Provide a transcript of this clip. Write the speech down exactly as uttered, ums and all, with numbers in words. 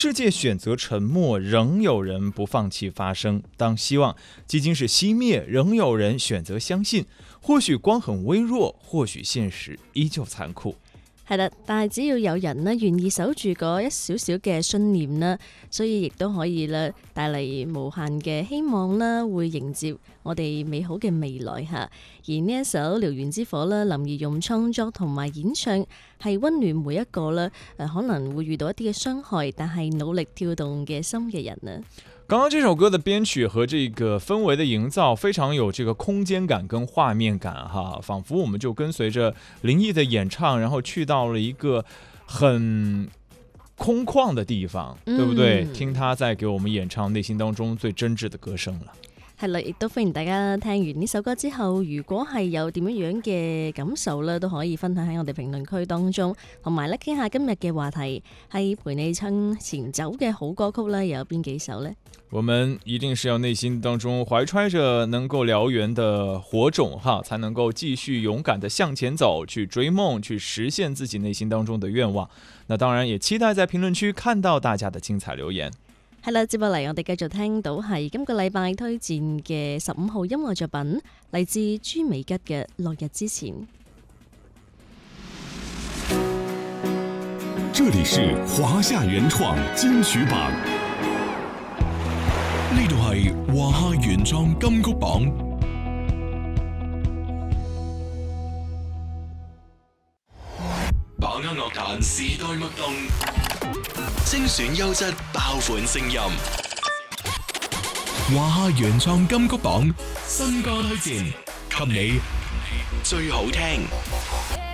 世界选择沉默，仍有人不放棄發聲。當希望幾經是熄滅，仍有人選擇相信。或許光很微弱，或許現實依舊殘酷。 係啦，但係只要有人咧願意守住嗰一少少嘅信念啦，所以亦都可以咧帶嚟無限嘅希望啦，會迎接我哋美好嘅未來嚇。而呢一首《燎原之火》咧，林義勇創作同埋演唱，係溫暖每一個咧誒可能會遇到一啲嘅傷害，但係努力跳動嘅心嘅人啊。 剛剛這首歌的編曲和這個氛圍的營造非常有這個空間感跟畫面感哈，仿佛我們就跟隨着林憶的演唱，然後去到了一個很空曠的地方，嗯、對不對？聽他在給我們演唱內心當中最真摯的歌聲了。 係啦，亦都歡迎大家聽完呢首歌之後，如果係有點樣樣嘅感受咧，都可以分享喺我哋評論區當中，同埋咧傾下今日嘅話題係陪你向前走嘅好歌曲咧，又有邊幾首呢？ 我們一定是要內心當中懷揣着能夠燎原的火種哈，才能夠繼續勇敢地向前走，去追夢，去實現自己內心當中的願望。那當然也期待在評論區看到大家的精彩留言。 係啦，接落嚟我哋繼續聽到係今個禮拜推薦嘅十五號音樂作品，嚟自朱美吉嘅《落日之前》。 這裡是華夏原創金曲榜，呢度係華夏原創金曲榜，把握樂壇時代脈動，精選優質爆款聲音。華夏原創金曲榜新歌推薦，給你最好聽。